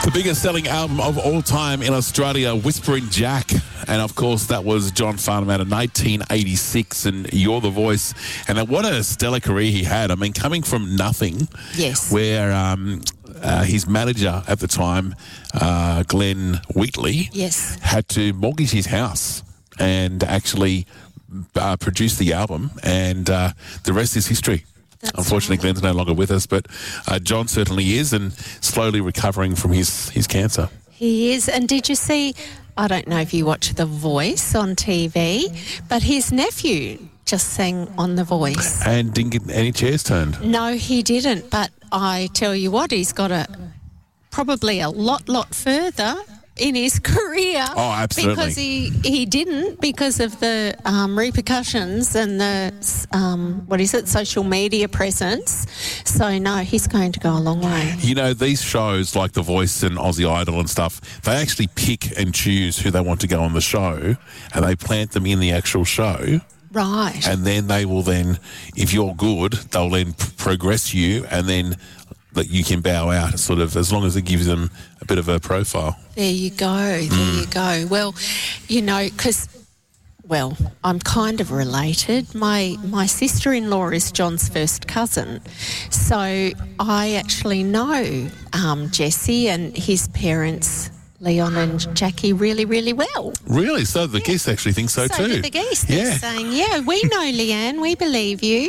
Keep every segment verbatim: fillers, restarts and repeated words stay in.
The biggest selling album of all time in Australia, Whispering Jack. And, of course, that was John Farnham out of nineteen eighty-six, and You're the Voice. And what a stellar career he had. I mean, coming from nothing, yes, where um, uh, his manager at the time, uh, Glenn Wheatley, yes, had to mortgage his house and actually uh, produce the album, and uh, the rest is history. That's Unfortunately, right. Glenn's no longer with us, but uh, John certainly is, and slowly recovering from his, his cancer. He is. And did you see, I don't know if you watch The Voice on T V, but his nephew just sang on The Voice. And didn't get any chairs turned? No, he didn't. But I tell you what, he's got a probably a lot, lot further in his career. Oh, absolutely. Because he, he didn't because of the um, repercussions and the, um, what is it, social media presence. So, no, he's going to go a long way. You know, these shows like The Voice and Aussie Idol and stuff, they actually pick and choose who they want to go on the show, and they plant them in the actual show. Right. And then they will then, if you're good, they'll then p- progress you, and then that you can bow out, sort of, as long as it gives them a bit of a profile. There you go, there mm. you go. Well, you know, because, well, I'm kind of related. My my sister-in-law is John's first cousin. So I actually know um, Jesse and his parents, Leon and Jackie, really, really well. Really? So the yeah. geese actually think so, so too? So do the geese. They're yeah. saying, yeah, we know Leanne, we believe you.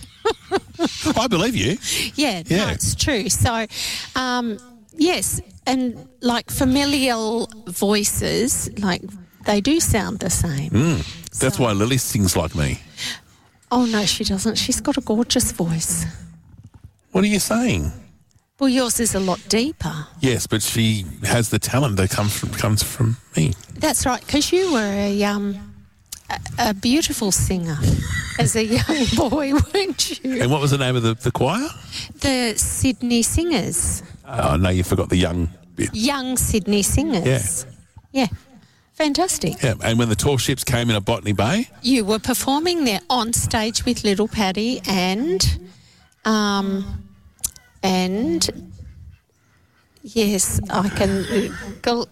I believe you. Yeah, yeah. no, it's true. So, um, yes, and like familial voices, like they do sound the same. Mm. That's so. why Lily sings like me. Oh, no, she doesn't. She's got a gorgeous voice. What are you saying? Well, yours is a lot deeper. Yes, but she has the talent that comes from comes from me. That's right, because you were a um, a, a beautiful singer as a young boy, weren't you? And what was the name of the, the choir? The Sydney Singers. Oh, no, you forgot the young bit. Young Sydney Singers. Yeah. Yeah. Fantastic. Yeah, and when the tall ships came in at Botany Bay? You were performing there on stage with Little Paddy and... um. And, yes, I can... Go,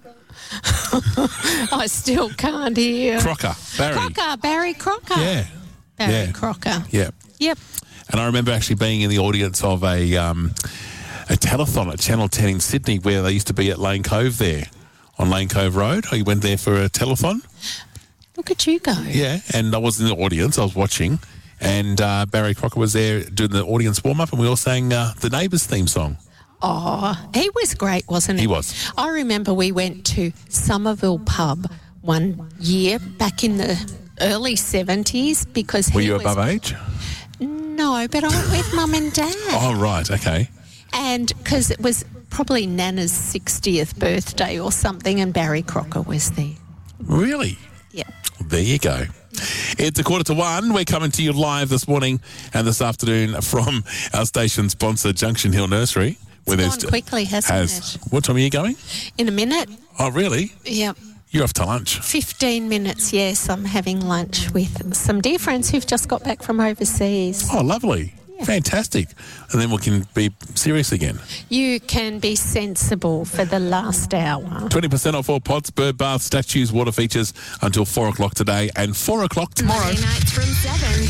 I still can't hear. Crocker, Barry. Crocker, Barry Crocker. Yeah. Barry yeah. Crocker. Yeah. Yep. And I remember actually being in the audience of a um, a telethon at Channel ten in Sydney, where they used to be at Lane Cove there, on Lane Cove Road. I went there for a telethon. Look at you go. Yeah, and I was in the audience, I was watching, and uh, Barry Crocker was there doing the audience warm-up, and we all sang uh, the Neighbours theme song. Oh, he was great, wasn't he? He was. I remember we went to Somerville Pub one year back in the early seventies because Were he you was... above age? No, but I went with Mum and Dad. Oh, right, okay. And because it was probably Nana's sixtieth birthday or something, and Barry Crocker was there. Really? Yeah. There you go. It's a quarter to one. We're coming to you live this morning and this afternoon from our station sponsor, Junction Hill Nursery. It's where gone quickly, hasn't has, it? What time are you going? In a minute. Oh, really? Yep. You're off to lunch. Fifteen minutes, yes. I'm having lunch with some dear friends who've just got back from overseas. Oh, lovely. Yeah. Fantastic. And then we can be serious again. You can be sensible for the last hour. twenty percent off all pots, bird baths, statues, water features until four o'clock today and four o'clock tomorrow. Monday nights from seven.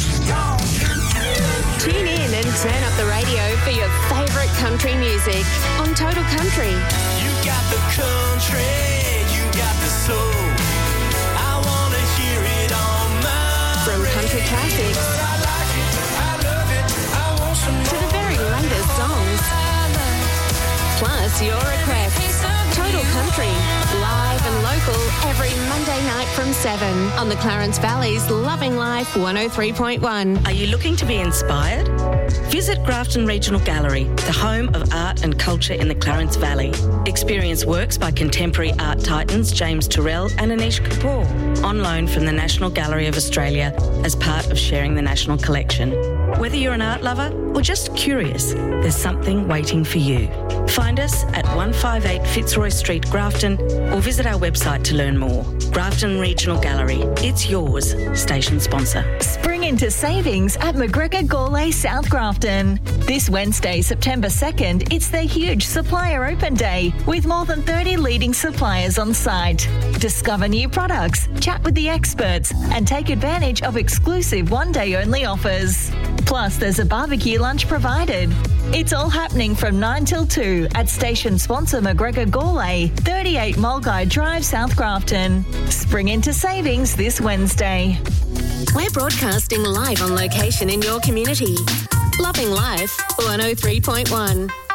Tune in and turn up the radio for your favourite country music on Total Country. You got the country, you got the soul. I want to hear it on my From country classics I like it, I love it, I want some to the very latest songs. Plus your requests. Total Country, live and local every Monday night from seven on the Clarence Valley's Loving Life one oh three point one. Are you looking to be inspired? Visit Grafton Regional Gallery, the home of art and culture in the Clarence Valley. Experience works by contemporary art titans James Turrell and Anish Kapoor, on loan from the National Gallery of Australia as part of sharing the National Collection. Whether you're an art lover or just curious, there's something waiting for you. Find us at one fifty-eight Fitzroy Street, Grafton, or visit our website to learn more. Grafton Regional Gallery. It's yours. Station sponsor. Spring into savings at McGregor Gourlay South Grafton. This Wednesday, September second, it's their huge Supplier Open Day with more than thirty leading suppliers on site. Discover new products, chat with the experts, and take advantage of exclusive one-day only offers. Plus, there's a barbecue lunch provided. It's all happening from nine till two at station sponsor McGregor Gourlay, thirty-eight Mulgai Drive, South Grafton. Spring into savings this Wednesday. We're broadcasting live on location in your community. Loving Life, one oh three point one.